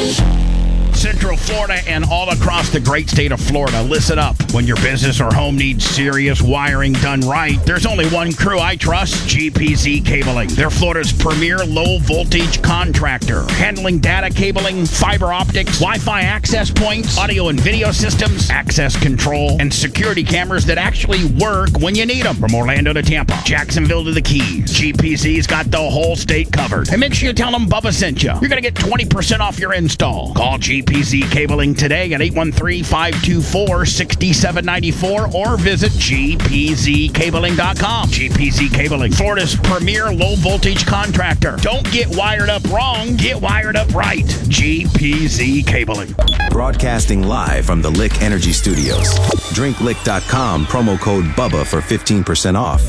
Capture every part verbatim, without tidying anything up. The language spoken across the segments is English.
Central Florida and all across the great state of Florida. Listen up. When your business or home needs serious wiring done right, there's only one crew I trust, G P Z Cabling. They're Florida's premier low-voltage contractor, handling data cabling, fiber optics, Wi-Fi access points, audio and video systems, access control, and security cameras that actually work when you need them. From Orlando to Tampa, Jacksonville to the Keys, G P Z's got the whole state covered. And make sure you tell them Bubba sent you. You're going to get twenty percent off your install. Call G P Z Cabling today at eight one three, five two four, six seven nine four or visit G P Z cabling dot com. G P Z Cabling, Florida's premier low-voltage contractor. Don't get wired up wrong, get wired up right. G P Z Cabling. Broadcasting live from the Lick Energy Studios. drink lick dot com, promo code BUBBA for fifteen percent off.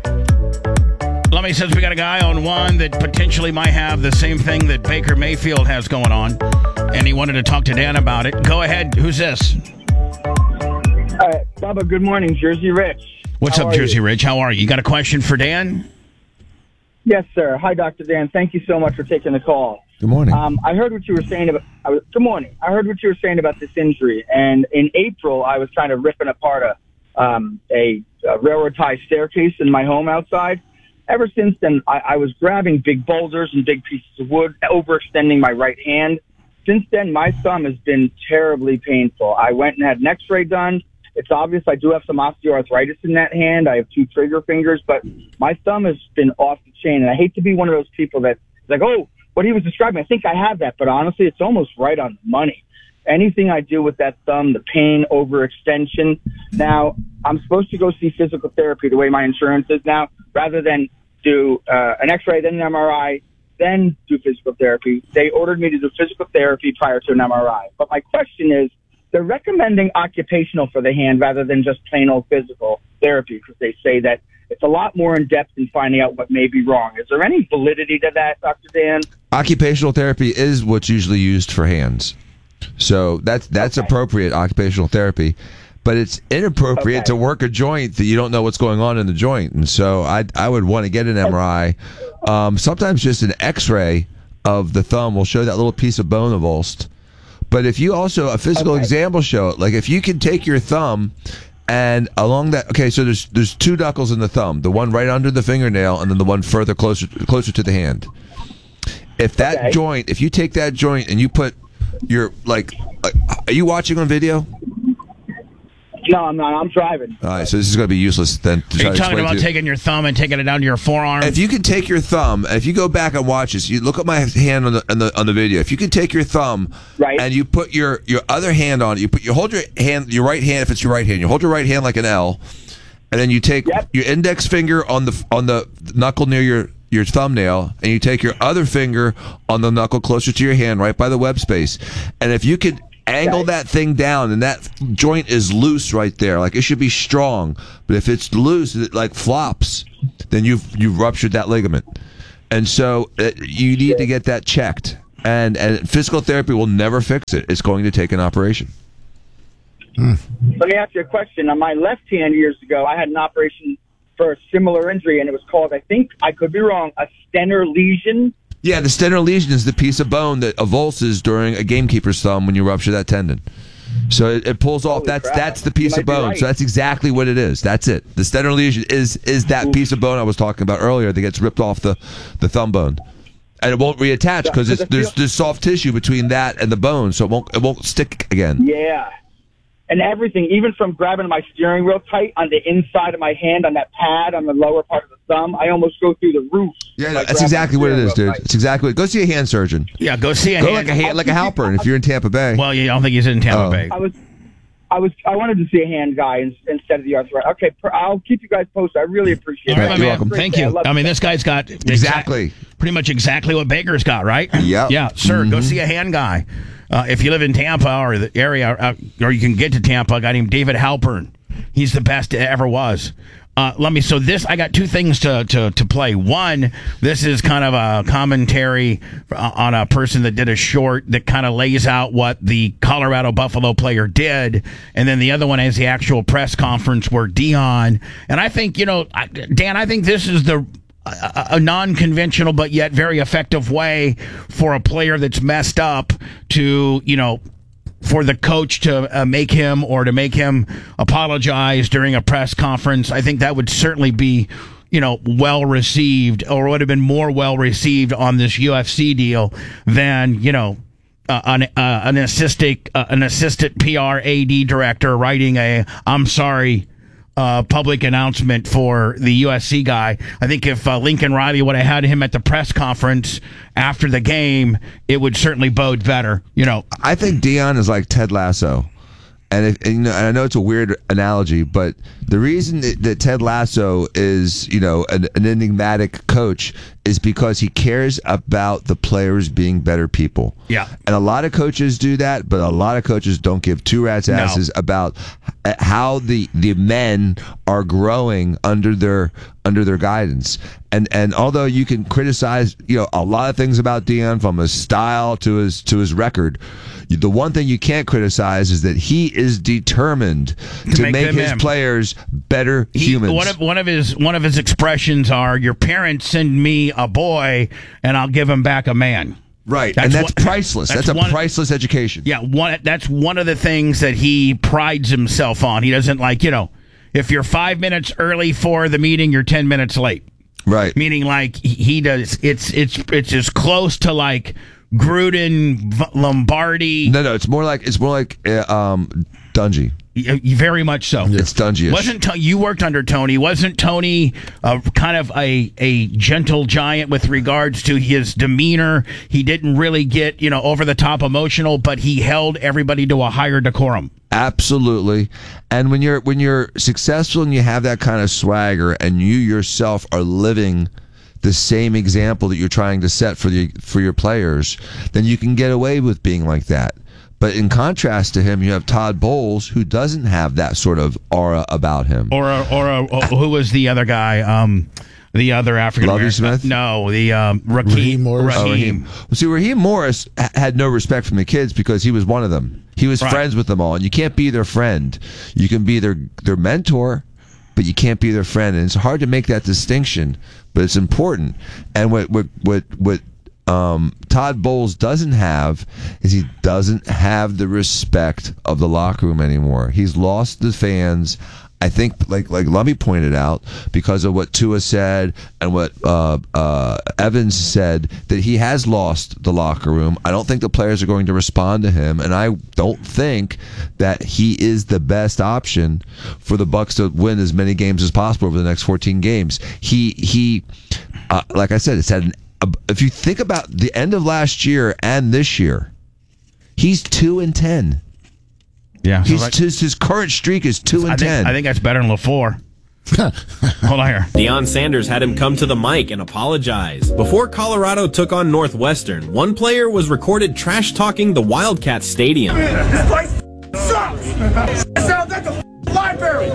Lummy says we got a guy on one that potentially might have the same thing that Baker Mayfield has going on, and he wanted to talk to Dan about it. Go ahead. Who's this? All right, Bubba, good morning. Jersey Rich. What's How up, are Jersey you? Rich? How are you? You got a question for Dan? Yes, sir. Hi, Doctor Dan. Thank you so much for taking the call. Good morning. Um, I heard what you were saying about. I was, good morning. I heard what you were saying about this injury, and in April, I was trying to rip apart a um, a, a railroad tie staircase in my home outside. Ever since then, I, I was grabbing big boulders and big pieces of wood, overextending my right hand. Since then, my thumb has been terribly painful. I went and had an X-ray done. It's obvious I do have some osteoarthritis in that hand. I have two trigger fingers, but my thumb has been off the chain. And I hate to be one of those people that's like, oh, what he was describing, I think I have that. But honestly, it's almost right on the money. Anything I do with that thumb, the pain, overextension. Now, I'm supposed to go see physical therapy the way my insurance is now, rather than do uh, an X-ray, then an M R I, then do physical therapy. They ordered me to do physical therapy prior to an M R I. But my question is, they're recommending occupational for the hand rather than just plain old physical therapy because they say that it's a lot more in-depth in finding out what may be wrong. Is there any validity to that, Doctor Dan? Occupational therapy is what's usually used for hands. So that's that's Okay. appropriate occupational therapy. But it's inappropriate Okay. to work a joint that you don't know what's going on in the joint. And so I I would want to get an M R I. Um, sometimes just an X-ray of the thumb will show that little piece of bone avulsed. But if you also, a physical Okay. exam will show it. Like if you can take your thumb and along that, okay, so there's there's two knuckles in the thumb, the one right under the fingernail and then the one further closer closer to the hand. If that Okay. joint, if you take that joint and you put your, like, like are you watching on video? No, I'm not. I'm driving. All right, so this is going to be useless then. To Are try you to talking explain about to you. taking your thumb and taking it down to your forearm? If you can take your thumb, if you go back and watch this, you look at my hand on the on the, on the video. If you can take your thumb Right. and you put your, your other hand on it, you put you hold your hand, your right hand if it's your right hand, you hold your right hand like an L, and then you take Yep. your index finger on the on the knuckle near your your thumbnail, and you take your other finger on the knuckle closer to your hand, right by the web space, and if you could angle Okay. that thing down and that joint is loose right there, like it should be strong, but if it's loose, it like flops, then you've you've ruptured that ligament, and so uh, you need to get that checked, and and physical therapy will never fix it. It's going to take an operation. Let me ask you a question. On my left hand years ago, I had an operation for a similar injury, and it was called, I think, I could be wrong, a Stenner lesion. Yeah, the Stenner lesion is the piece of bone that avulses during a gamekeeper's thumb when you rupture that tendon. So it, it pulls off. Holy That's crap. that's the You piece might of be bone. right. So that's exactly what it is. That's it. The Stenner lesion is is that piece of bone I was talking about earlier that gets ripped off the, the thumb bone, and it won't reattach because So it's the there's feel- there's soft tissue between that and the bone, so it won't it won't stick again. Yeah. And everything, even from grabbing my steering wheel tight on the inside of my hand, on that pad on the lower part of the thumb, I almost go through the roof. Yeah, when no, I that's grab my exactly what it steering is, wheel dude. tight. It's exactly. Go see a hand surgeon. yeah, go see a Go hand. like a hand, like a Halpern if you're in Tampa Bay. Well, yeah, I don't think he's in Tampa Oh. Bay. I was, I was, I wanted to see a hand guy in- instead of the arthritis. Okay, per, I'll keep you guys posted. I really appreciate All it. right, my You're man. welcome. Thank Great day. you. love I mean, you. this guy's got Exactly. pretty much exactly what Baker's got, right? Yep. Yeah, sir. Go see a hand guy. Uh, if you live in Tampa or the area, uh, or you can get to Tampa, a guy named David Halpern. He's the best it ever was. Uh, let me. So this, I got two things to, to, to play. One, this is kind of a commentary on a person that did a short that kind of lays out what the Colorado Buffalo player did, and then the other one is the actual press conference where Dion. And I think, you know, I- Dan, I think this is the a, a non-conventional but yet very effective way for a player that's messed up to, you know, for the coach to uh, make him or to make him apologize during a press conference. I think that would certainly be, you know, well received, or would have been more well received on this U F C deal than, you know, uh, an uh, an assistant uh, an assistant P R A D director writing a "I'm sorry" uh, public announcement for the U F C guy. I think if uh, Lincoln Riley would have had him at the press conference after the game, it would certainly bode better. You know, I think Deion is like Ted Lasso. And, if, and, you know, and I know it's a weird analogy, but the reason that, that Ted Lasso is, you know, an, an enigmatic coach is because he cares about the players being better people. Yeah. And a lot of coaches do that, but a lot of coaches don't give two rats' asses No. about how the, the men are growing under their under their guidance. And and although you can criticize, you know, a lot of things about Deion, from his style to his to his record, the one thing you can't criticize is that he is determined to, To make, make them his him. players better He, humans. One of one of his one of his expressions are, "Your parents send me a boy, and I'll give him back a man." Right, That's and that's one- priceless. That's, that's a one- priceless education. Yeah, one that's one of the things that he prides himself on. He doesn't like, you know, if you're five minutes early for the meeting, you're ten minutes late. Right. Meaning, like, he- he does. It's it's it's as close to like Gruden, V- Lombardi. No, no, it's more like it's more like uh, um, Dungy. Y- Very much so. It's Dungy-ish. Wasn't to- you worked under Tony? Wasn't Tony uh, kind of a a gentle giant with regards to his demeanor? He didn't really get, you know, over the top emotional, but he held everybody to a higher decorum. Absolutely. And when you're when you're successful and you have that kind of swagger, and you yourself are living the same example that you're trying to set for the for your players, then you can get away with being like that. But in contrast to him, you have Todd Bowles, who doesn't have that sort of aura about him. Or a, or a, or who was the other guy? Um, the other African Lovie American. Smith? No, the um, Raheem, Raheem Morris. Oh, Raheem. Raheem. Well, see, Raheem Morris ha- had no respect from the kids because he was one of them. He was Right. friends with them all, and you can't be their friend. You can be their their mentor, but you can't be their friend. And it's hard to make that distinction, but it's important. And what what what what um, Todd Bowles doesn't have is he doesn't have the respect of the locker room anymore. He's lost the fans. I think, like like Lummy pointed out, because of what Tua said and what uh, uh, Evans said, that he has lost the locker room. I don't think the players are going to respond to him, and I don't think that he is the best option for the Bucs to win as many games as possible over the next fourteen games. He he, uh, like I said, it's had an, uh, if you think about the end of last year and this year, he's two and ten. Yeah, so He's like- his, his current streak is two and I think ten. I think that's better than LaFleur. Hold on here. Deion Sanders had him come to the mic and apologize. Before Colorado took on Northwestern, one player was recorded trash-talking the Wildcat Stadium. This place sucks! It sounds like a library!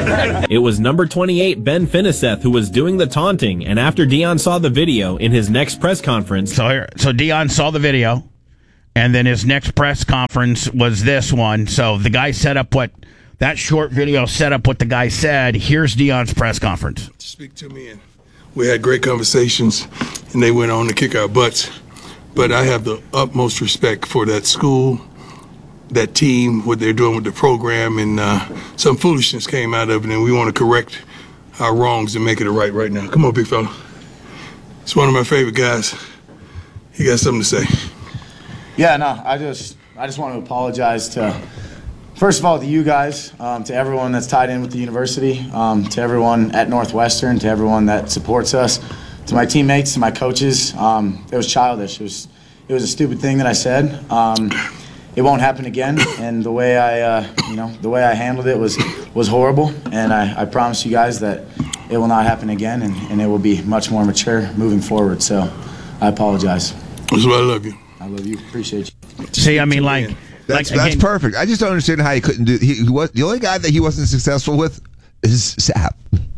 It was number twenty-eight, Ben Finiseth, who was doing the taunting, and after Deion saw the video, in his next press conference, So here, so Deion saw the video, and then his next press conference was this one. So the guy set up what that short video set up what the guy said. Here's Deion's press conference. Speak to me, and we had great conversations, and they went on to kick our butts. But I have the utmost respect for that school, that team, what they're doing with the program, and uh, some foolishness came out of it, and we want to correct our wrongs and make it right right now. Come on, big fella. It's one of my favorite guys. He got something to say. Yeah, no, I just I just want to apologize to, first of all, to you guys, um, to everyone that's tied in with the university, um, to everyone at Northwestern, to everyone that supports us, to my teammates, to my coaches. Um, it was childish. It was it was a stupid thing that I said. Um, it won't happen again, and the way I uh, you know the way I handled it was was horrible. And I, I promise you guys that it will not happen again, and, and it will be much more mature moving forward. So I apologize. That's why I love you. I love you. Appreciate you. See, I mean, like, That's like, that's again, perfect. I just don't understand how he couldn't do. He, he was the only guy that he wasn't successful with is Sapp,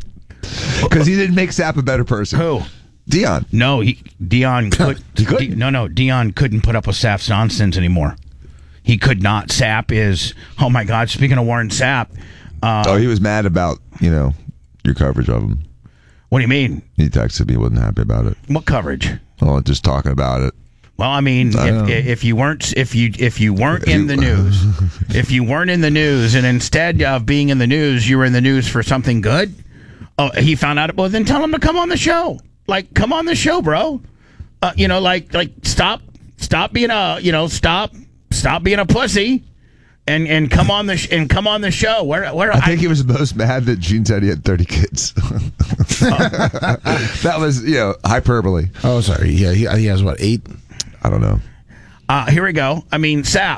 because he didn't make Sapp a better person. Who? Deion. No, he Deion could. He couldn't. De, no, no, Deion couldn't put up with Sapp's nonsense anymore. He could not. Sapp is. Oh my God! Speaking of Warren Sapp, uh, Oh, he was mad about you know your coverage of him. What do you mean? He texted me, wasn't happy about it. What coverage? Oh, just talking about it. Well, I mean, I if, if you weren't if you if you weren't in the news, if you weren't in the news, and instead of being in the news, you were in the news for something good. Oh, he found out. Well, then tell him to come on the show. Like, come on the show, bro. Uh, you know, like like stop stop being a you know stop stop being a pussy, and and come on the sh- and come on the show. Where where I think I, he was most mad that Gene said he had thirty kids. That was you know hyperbole. Oh, sorry. Yeah, he, he has what eight. I don't know. Uh, here we go. I mean, Sap.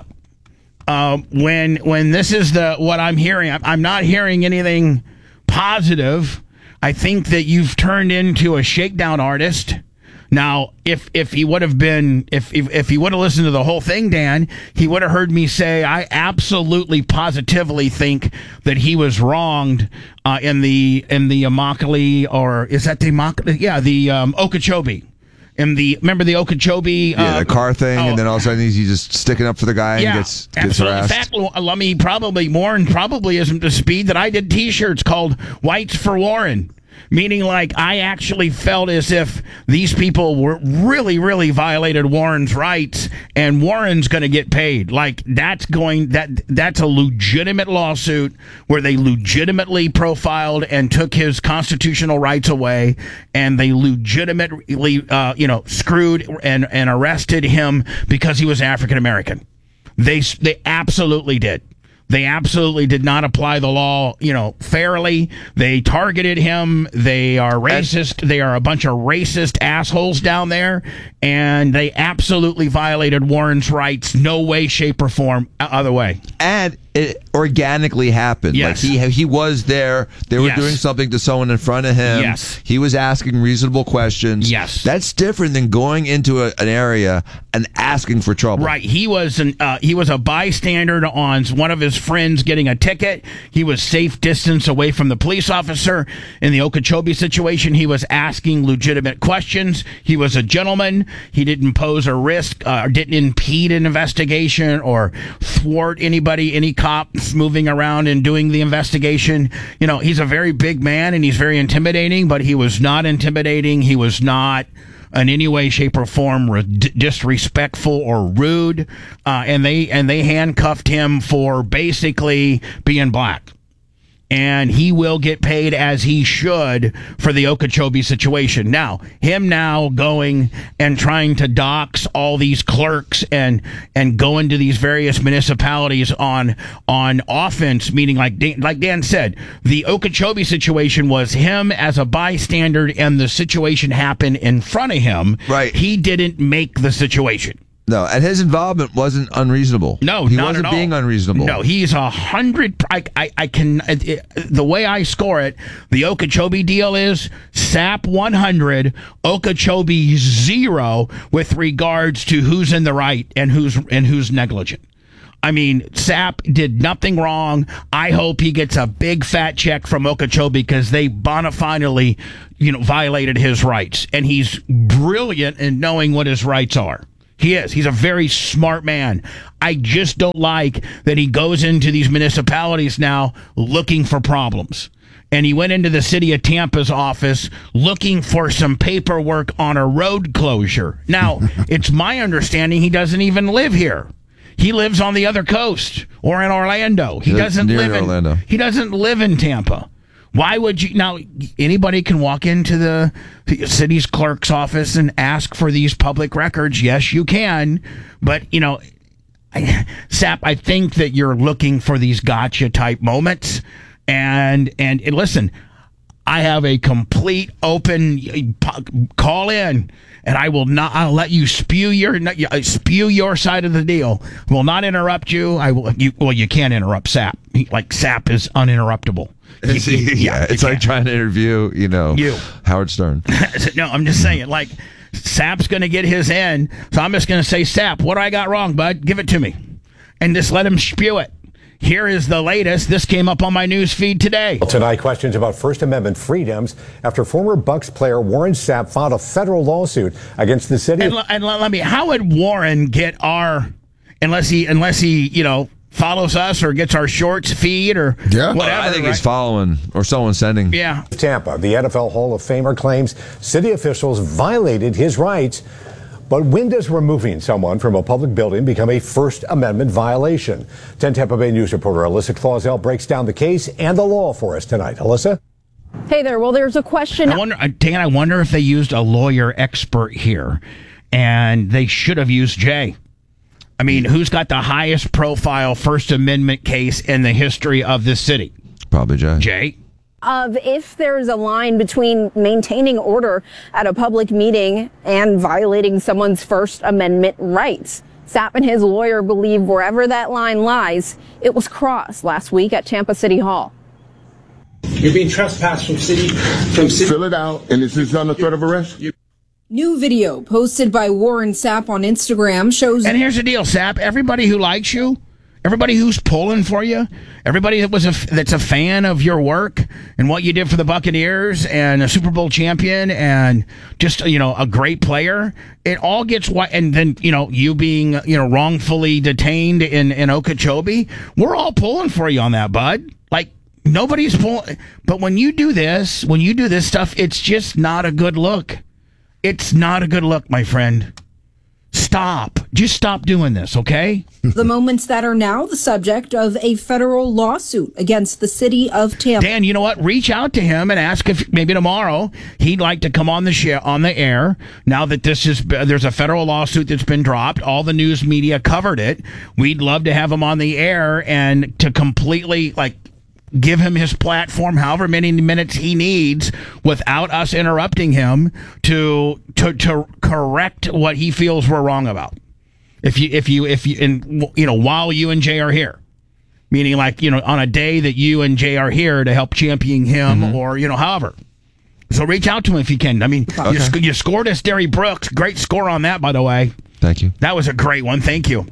Uh, when when this is the what I'm hearing, I'm, I'm not hearing anything positive. I think that you've turned into a shakedown artist. Now, if if he would have been if if, if he would have listened to the whole thing, Dan, he would have heard me say I absolutely positively think that he was wronged uh, in the in the Immokalee, or is that the Immokalee? Yeah, the um, Okeechobee. In the remember the Okeechobee, uh, yeah, the car thing, oh, and then all of a sudden he's just sticking up for the guy yeah, and gets gets absolutely. harassed. In fact, let me probably Warren probably isn't the speed that I did T-shirts called "Whites for Warren," meaning like I actually felt as if these people were really, really violated Warren's rights, and Warren's going to get paid. Like that's going that that's a legitimate lawsuit where they legitimately profiled and took his constitutional rights away, and they legitimately, uh, you know, screwed and and arrested him because he was African American. They they absolutely did. They absolutely did not apply the law, you know, fairly. They targeted him. They are racist. They are a bunch of racist assholes down there, and they absolutely violated Warren's rights. No way, shape, or form other way. And it organically happened. Yes. Like he he was there. They were Yes. doing something to someone in front of him. Yes. He was asking reasonable questions. Yes. That's different than going into a, an area and asking for trouble. Right. He was an uh, he was a bystander on one of his friends getting a ticket. He was safe distance away from the police officer. In the Okeechobee situation, he was asking legitimate questions. He was a gentleman. He didn't pose a risk, uh, didn't impede an investigation or thwart anybody, any cops moving around and doing the investigation. You know, he's a very big man and he's very intimidating, but he was not intimidating. He was not in any way, shape, or form re- disrespectful or rude, uh, and they and they handcuffed him for basically being black. And he will get paid as he should for the Okeechobee situation. Now, him now going and trying to dox all these clerks and and go into these various municipalities on on offense, meaning like Dan, like Dan said, the Okeechobee situation was him as a bystander, and the situation happened in front of him. Right. He didn't make the situation. No, and his involvement wasn't unreasonable. No, he not wasn't at all. being unreasonable. No, he's a hundred. I, I, I can. It, it, the way I score it, the Okeechobee deal is Sap one hundred, Okeechobee zero with regards to who's in the right and who's and who's negligent. I mean, Sap did nothing wrong. I hope he gets a big fat check from Okeechobee because they bona fidely, you know, violated his rights, and he's brilliant in knowing what his rights are. He is. He's a very smart man. I just don't like that he goes into these municipalities now looking for problems. And he went into the city of Tampa's office looking for some paperwork on a road closure. Now, it's my understanding he doesn't even live here. He lives on the other coast or in Orlando. He Near- doesn't near live in Orlando. He doesn't live in Tampa. Why would you now? Anybody can walk into the city's clerk's office and ask for these public records. Yes, you can, but you know, I, Sap, I think that you're looking for these gotcha type moments, and and, and listen, I have a complete open call in, and I will not. I'll let you spew your spew your side of the deal. Will not interrupt you. I will. You, well, you can't interrupt Sap. He, like Sap is uninterruptible. It's, You- you- yeah, it's you like can't. trying to interview, you know, You. Howard Stern. No, I'm just saying, like, Sap's going to get his end, so I'm just going to say, Sap, what I got wrong, bud? Give it to me. And just let him spew it. Here is the latest. This came up on my news feed today. Tonight, questions about First Amendment freedoms after former Bucks player Warren Sapp filed a federal lawsuit against the city. And, l- and l- let me, how would Warren get our, unless he, unless he, you know, follows us or gets our shorts feed or Yeah. whatever. I think right? he's following or someone sending. Yeah. Tampa, the N F L Hall of Famer claims city officials violated his rights. But when does removing someone from a public building become a First Amendment violation? ten Tampa Bay News reporter Alyssa Clausell breaks down the case and the law for us tonight. Alyssa? Hey there. Well, there's a question. I wonder, Dan, I wonder if they used a lawyer expert here, and they should have used Jay. I mean, who's got the highest profile First Amendment case in the history of this city? Probably Jay. Jay? Of if there's a line between maintaining order at a public meeting and violating someone's First Amendment rights. Sapp and his lawyer believe wherever that line lies, it was crossed last week at Tampa City Hall. You're being trespassed from city, from city. Fill it out, and is this under threat of arrest? New video posted by Warren Sapp on Instagram shows. And here's the deal, Sapp. Everybody who likes you, everybody who's pulling for you, everybody that was a, that's a fan of your work and what you did for the Buccaneers and a Super Bowl champion and just, you know, a great player, it all gets what, and then, you know, you being, you know, wrongfully detained in, in Okeechobee, we're all pulling for you on that, bud. Like, nobody's pulling. But when you do this, when you do this stuff, it's just not a good look. It's not a good look, my friend. Stop. Just stop doing this, okay? The moments that are now the subject of a federal lawsuit against the city of Tampa. Dan, you know what? Reach out to him and ask if maybe tomorrow he'd like to come on the show, on the air. Now that this is there's a federal lawsuit that's been dropped, all the news media covered it. We'd love to have him on the air and to completely like give him his platform, however many minutes he needs, without us interrupting him to to to correct what he feels we're wrong about. If you if you if you and you know while you and Jay are here, meaning like you know on a day that you and Jay are here to help champion him, mm-hmm. or you know however. So reach out to him if you can. I mean, okay. you, sc- you scored us, Derry Brooks. Great score on that, by the way. Thank you. That was a great one. Thank you.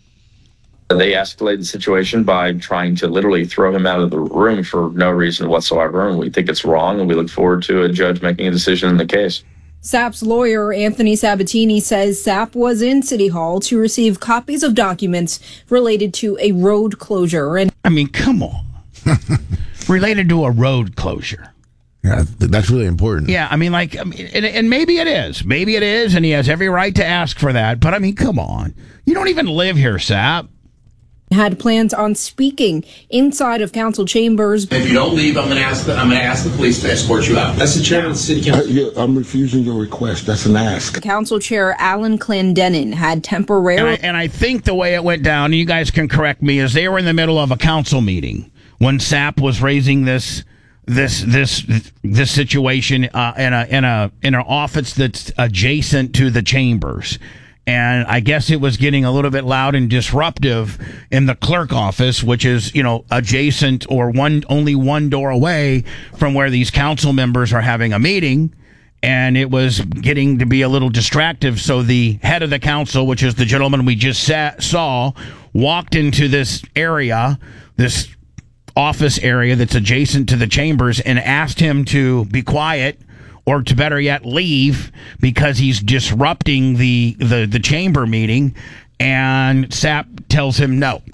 They escalated the situation by trying to literally throw him out of the room for no reason whatsoever, and we think it's wrong, and we look forward to a judge making a decision in the case. Sapp's lawyer, Anthony Sabatini, says Sapp was in City Hall to receive copies of documents related to a road closure. And I mean, come on. Related to a road closure. Yeah, that's really important. Yeah, I mean, like, I mean, and, and maybe it is. Maybe it is, and he has every right to ask for that. But, I mean, come on. You don't even live here, Sapp. Had plans on speaking inside of council chambers. If you don't leave, I'm going to ask the I'm going to ask the police to escort you out. That's the chairman of the city council. Uh, yeah, I'm refusing your request. That's an ask. Council Chair Alan Clendenin had temporary. And I, and I think the way it went down, and you guys can correct me, is they were in the middle of a council meeting when Sapp was raising this this this this situation uh, in a in a in an office that's adjacent to the chambers. And I guess it was getting a little bit loud and disruptive in the clerk office, which is, you know, adjacent or one only one door away from where these council members are having a meeting. And it was getting to be a little distractive. So the head of the council, which is the gentleman we just sat, saw, walked into this area, this office area that's adjacent to the chambers, and asked him to be quiet. Or to better yet, leave because he's disrupting the, the, the chamber meeting. And Sapp tells him no.